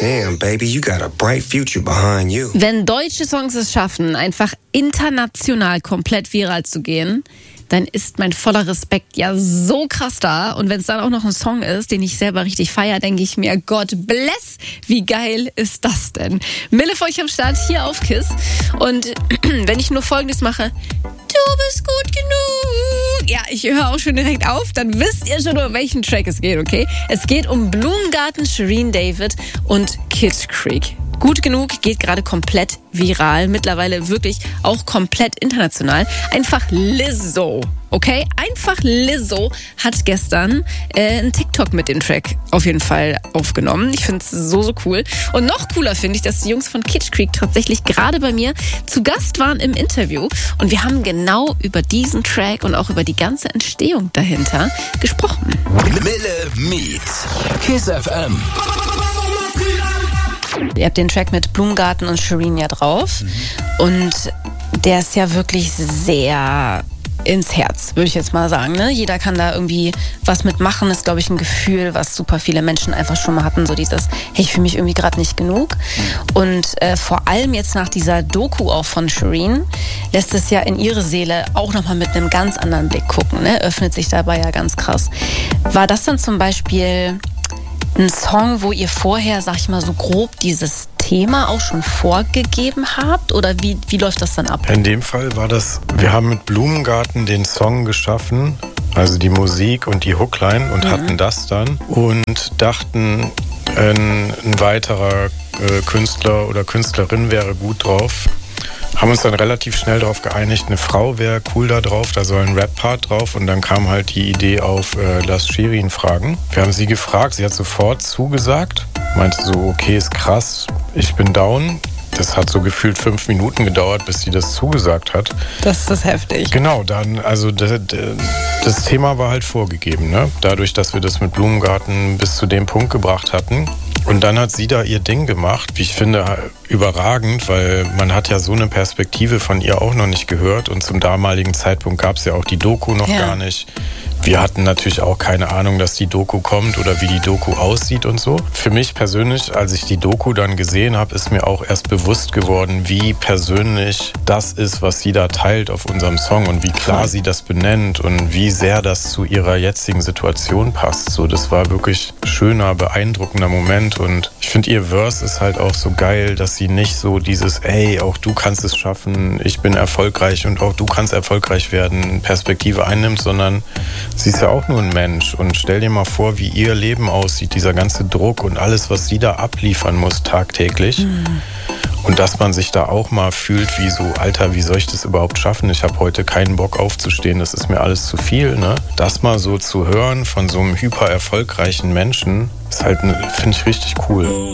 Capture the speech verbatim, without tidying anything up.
Damn, baby, you got a bright future behind you. Wenn deutsche Songs es schaffen, einfach international komplett viral zu gehen, dann ist mein voller Respekt ja so krass da. Und wenn es dann auch noch ein Song ist, den ich selber richtig feiere, denke ich mir, Gott bless, wie geil ist das denn? Mille für euch am Start, hier auf KISS. Und wenn ich nur Folgendes mache, du bist gut genug. Ja, ich höre auch schon direkt auf, dann wisst ihr schon, um welchen Track es geht, okay? Es geht um Blumengarten, Shirin David und Kid Creek. Gut genug geht gerade komplett viral, mittlerweile wirklich auch komplett international. Einfach Lizzo, okay? Einfach Lizzo hat gestern äh, einen TikTok mit dem Track auf jeden Fall aufgenommen. Ich finde es so, so cool. Und noch cooler finde ich, dass die Jungs von Kid Creek tatsächlich gerade bei mir zu Gast waren im Interview. Und wir haben genau über diesen Track und auch über die ganze Entstehung dahinter gesprochen. Mille meets KISS F M. Ihr habt den Track mit Blumengarten und Shirin ja drauf. Mhm. Und der ist ja wirklich sehr ins Herz, würde ich jetzt mal sagen. Ne? Jeder kann da irgendwie was mitmachen. Ist, glaube ich, ein Gefühl, was super viele Menschen einfach schon mal hatten. So dieses, hey, ich fühle mich irgendwie gerade nicht genug. Mhm. Und äh, vor allem jetzt nach dieser Doku auch von Shirin, lässt es ja in ihre Seele auch nochmal mit einem ganz anderen Blick gucken. Ne? Öffnet sich dabei ja ganz krass. War das dann zum Beispiel ein Song, wo ihr vorher, sag ich mal, so grob dieses Thema auch schon vorgegeben habt? Oder wie, wie läuft das dann ab? In dem Fall war das, wir haben mit Blumengarten den Song geschaffen, also die Musik und die Hookline und mhm. hatten das dann und dachten, ein, ein weiterer äh, Künstler oder Künstlerin wäre gut drauf. Haben uns dann relativ schnell darauf geeinigt, eine Frau wäre cool da drauf, da soll ein Rap-Part drauf und dann kam halt die Idee auf, äh, lass Shirin fragen. Wir haben sie gefragt, sie hat sofort zugesagt, meinte so, okay, ist krass, ich bin down. Das hat so gefühlt fünf Minuten gedauert, bis sie das zugesagt hat. Das ist heftig. Genau, dann, also das, das Thema war halt vorgegeben, ne? Dadurch, dass wir das mit Blumengarten bis zu dem Punkt gebracht hatten. Und dann hat sie da ihr Ding gemacht, wie ich finde, überragend, weil man hat ja so eine Perspektive von ihr auch noch nicht gehört und zum damaligen Zeitpunkt gab es ja auch die Doku noch ja. gar nicht. Wir hatten natürlich auch keine Ahnung, dass die Doku kommt oder wie die Doku aussieht und so. Für mich persönlich, als ich die Doku dann gesehen habe, ist mir auch erst bewusst geworden, wie persönlich das ist, was sie da teilt auf unserem Song und wie klar sie das benennt und wie sehr das zu ihrer jetzigen Situation passt. So, das war wirklich ein schöner, beeindruckender Moment und ich finde, ihr Verse ist halt auch so geil, dass sie nicht so dieses, ey, auch du kannst es schaffen, ich bin erfolgreich und auch du kannst erfolgreich werden, Perspektive einnimmt, sondern sie ist ja auch nur ein Mensch und stell dir mal vor, wie ihr Leben aussieht, dieser ganze Druck und alles, was sie da abliefern muss tagtäglich. Mhm. Und dass man sich da auch mal fühlt wie so, Alter, wie soll ich das überhaupt schaffen? Ich habe heute keinen Bock aufzustehen, das ist mir alles zu viel. Ne? Das mal so zu hören von so einem hyper erfolgreichen Menschen, ist halt, finde ich, richtig cool.